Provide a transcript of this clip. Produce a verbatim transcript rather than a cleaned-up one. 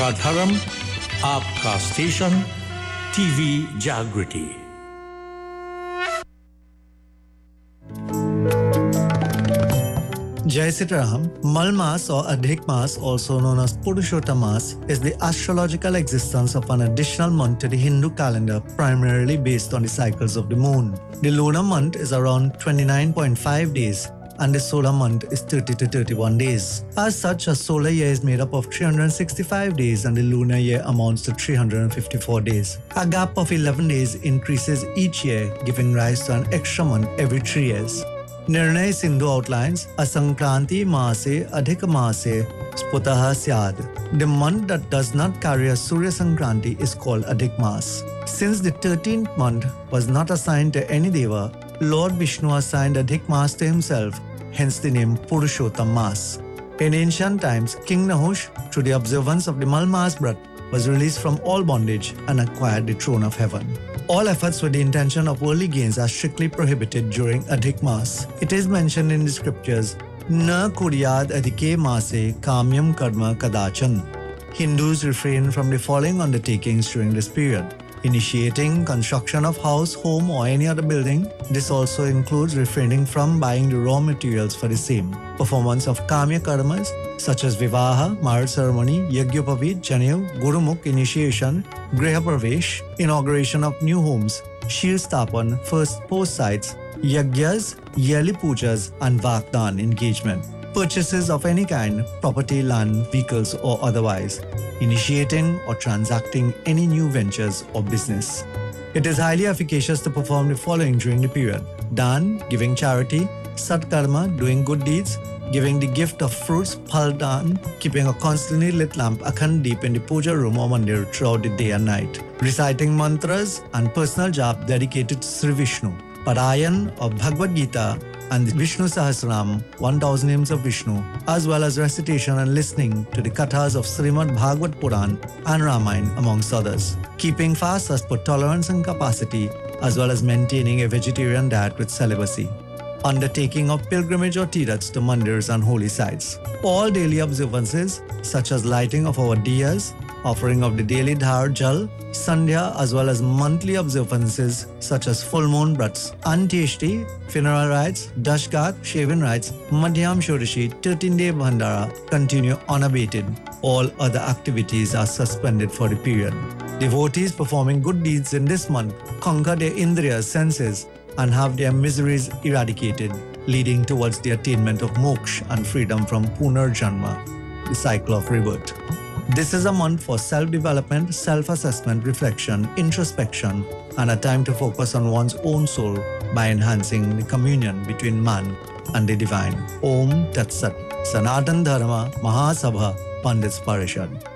आपका धर्म, आपका स्टेशन, टीवी जागृति। Jai Sitaram, Malmas or Adhik Mas, also known as Purushottam Mas, is the astrological existence of an additional month to the Hindu calendar, primarily based on the cycles of the moon. The lunar month is around twenty-nine point five days, and the solar month is thirty to thirty-one days. As such, a solar year is made up of three hundred sixty-five days, and the lunar year amounts to three hundred fifty-four days. A gap of eleven days increases each year, giving rise to an extra month every three years. Nirnay Sindhu outlines a Sankranti Maase Adhika Maase Sputaha Syad. The month that does not carry a Surya Sankranti is called Adhik Mas. Since the thirteenth month was not assigned to any Deva, Lord Vishnu assigned Adhik Mas to himself, hence the name Purushottam Mas. In ancient times, King Nahush, through the observance of the Malmas Brat, was released from all bondage and acquired the throne of heaven. All efforts with the intention of worldly gains are strictly prohibited during Adhik Mas. It is mentioned in the scriptures, Na kuryad adhike mase kamyam karma kadachan. Hindus refrain from the following undertakings during this period: initiating construction of house, home or any other building. This also includes refraining from buying the raw materials for the same. Performance of kamya karmas such as vivaha, marriage ceremony, yagyopavit, janev, gurumukh initiation, griha pravesh, inauguration of new homes, shil stapan, first post sites, yagyas, yearly pujas and vakdan engagement. Purchases of any kind, property, land, vehicles or otherwise, initiating or transacting any new ventures or business. It is highly efficacious to perform the following during the period: Dan, giving charity; Satkarma, doing good deeds; giving the gift of fruits, Phaldan; keeping a constantly lit lamp akhand deep in the puja room or mandir throughout the day and night; reciting mantras and personal jap dedicated to Sri Vishnu; Parayan of Bhagavad Gita and the Vishnu Sahasranam, one thousand hymns of Vishnu, as well as recitation and listening to the kathas of Srimad Bhagavad Puran and Ramayana, amongst others. Keeping fast as per tolerance and capacity, as well as maintaining a vegetarian diet with celibacy. Undertaking of pilgrimage or tirthas to mandirs and holy sites. All daily observances, such as lighting of our diyas, offering of the daily dhar jal, sandhya, as well as monthly observances such as full moon brats, antyeshti, funeral rites, dashgat, shaving rites, madhyam shodashi, thirteen-day bhandara continue unabated. All other activities are suspended for the period. Devotees performing good deeds in this month conquer their indriyas, senses, and have their miseries eradicated, leading towards the attainment of moksha and freedom from punarjanma, the cycle of rebirth. This is a month for self-development, self-assessment, reflection, introspection, and a time to focus on one's own soul by enhancing the communion between man and the divine. Om Tat Sat. Sanatan Dharma Mahasabha Pandits Parishad.